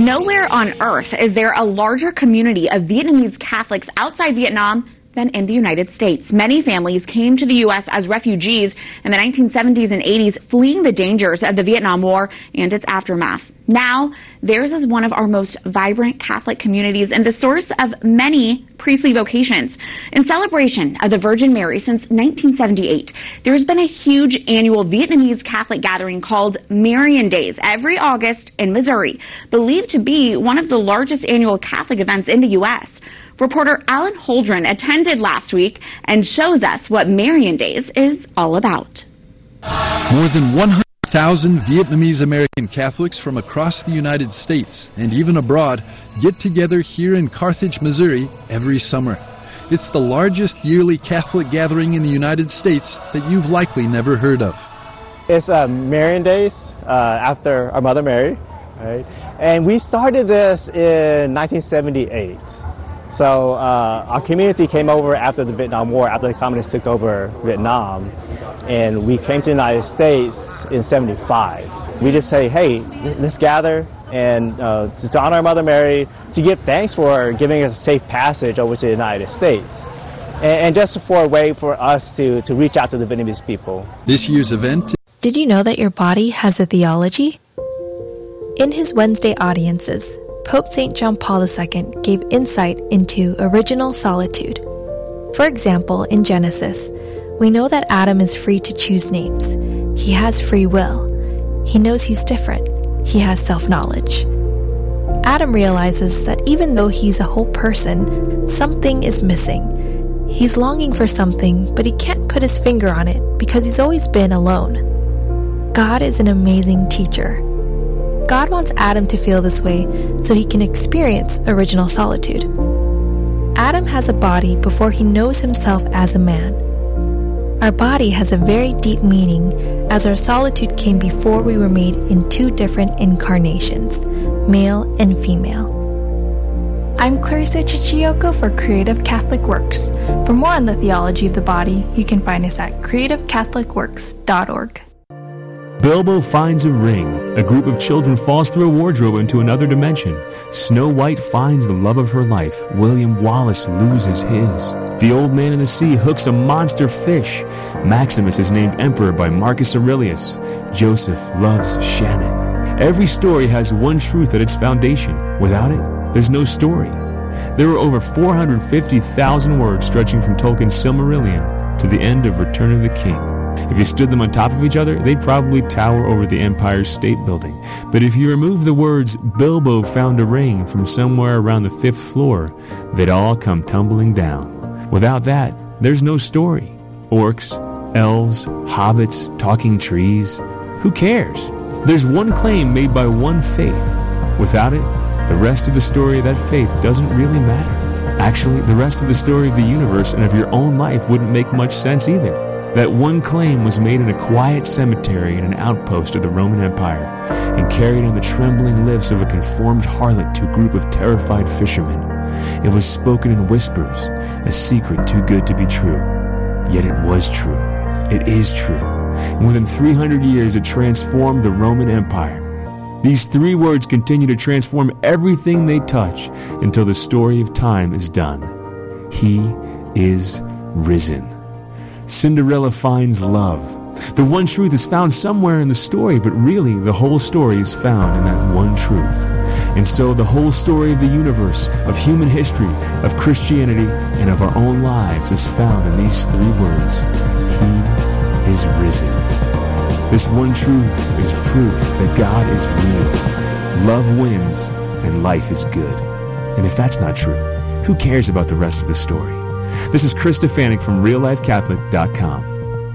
Nowhere on earth is there a larger community of Vietnamese Catholics outside Vietnam than in the United States. Many families came to the U.S. as refugees in the 1970s and 80s, fleeing the dangers of the Vietnam War and its aftermath. Now, theirs is one of our most vibrant Catholic communities and the source of many priestly vocations. In celebration of the Virgin Mary since 1978, there has been a huge annual Vietnamese Catholic gathering called Marian Days every August in Missouri, believed to be one of the largest annual Catholic events in the U.S. Reporter Alan Holdren attended last week and shows us what Marian Days is all about. More than 100,000 Vietnamese American Catholics from across the United States and even abroad get together here in Carthage, Missouri every summer. It's the largest yearly Catholic gathering in the United States that you've likely never heard of. It's Marian Days after our Mother Mary, right? And we started this in 1978. So our community came over after the Vietnam War, after the communists took over Vietnam, and we came to the United States in 75. We just say, hey, let's gather and to honor our Mother Mary, to give thanks for giving us a safe passage over to the United States, and just for a way for us to reach out to the Vietnamese people. This year's event. Did you know that your body has a theology? In his Wednesday audiences, Pope St. John Paul II gave insight into original solitude. For example, in Genesis, we know that Adam is free to choose names. He has free will. He knows he's different. He has self-knowledge. Adam realizes that even though he's a whole person, something is missing. He's longing for something, but he can't put his finger on it because he's always been alone. God is an amazing teacher. God wants Adam to feel this way so he can experience original solitude. Adam has a body before he knows himself as a man. Our body has a very deep meaning, as our solitude came before we were made in two different incarnations, male and female. I'm Clarissa Chichiyoko for Creative Catholic Works. For more on the theology of the body, you can find us at creativecatholicworks.org. Bilbo finds a ring. A group of children falls through a wardrobe into another dimension. Snow White finds the love of her life. William Wallace loses his. The Old Man in the Sea hooks a monster fish. Maximus is named emperor by Marcus Aurelius. Joseph loves Shannon. Every story has one truth at its foundation. Without it, there's no story. There are over 450,000 words stretching from Tolkien's Silmarillion to the end of Return of the King. If you stood them on top of each other, they'd probably tower over the Empire State Building. But if you remove the words, Bilbo found a ring, from somewhere around the 5th floor, they'd all come tumbling down. Without that, there's no story. Orcs, elves, hobbits, talking trees. Who cares? There's one claim made by one faith. Without it, the rest of the story of that faith doesn't really matter. Actually, the rest of the story of the universe and of your own life wouldn't make much sense either. That one claim was made in a quiet cemetery in an outpost of the Roman Empire and carried on the trembling lips of a conformed harlot to a group of terrified fishermen. It was spoken in whispers, a secret too good to be true. Yet it was true. It is true. And within 300 years, it transformed the Roman Empire. These 3 words continue to transform everything they touch until the story of time is done. He is risen. Cinderella finds love. The one truth is found somewhere in the story, but really the whole story is found in that one truth. And so the whole story of the universe, of human history, of Christianity, and of our own lives is found in these 3 words. He is risen. This one truth is proof that God is real. Love wins, and life is good. And if that's not true, who cares about the rest of the story? This is Chris Stefanik from RealLifeCatholic.com.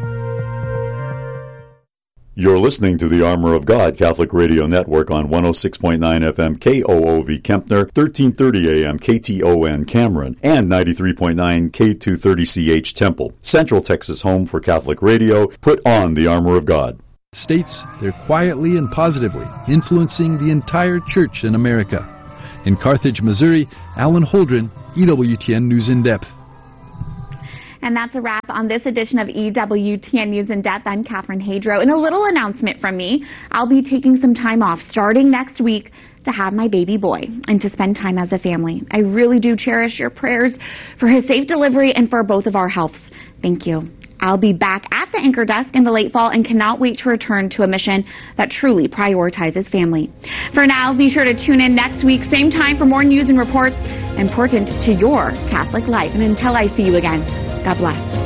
You're listening to the Armor of God Catholic Radio Network on 106.9 FM KOOV Kempner, 1330 AM KTON Cameron, and 93.9 K230CH Temple. Central Texas home for Catholic radio. Put on the Armor of God. States, they're quietly and positively influencing the entire church in America. In Carthage, Missouri, Alan Holdren, EWTN News in Depth. And that's a wrap on this edition of EWTN News in Depth. I'm Catherine Hadro. And a little announcement from me. I'll be taking some time off starting next week to have my baby boy and to spend time as a family. I really do cherish your prayers for his safe delivery and for both of our healths. Thank you. I'll be back at the anchor desk in the late fall and cannot wait to return to a mission that truly prioritizes family. For now, be sure to tune in next week, same time, for more news and reports important to your Catholic life. And until I see you again, God bless.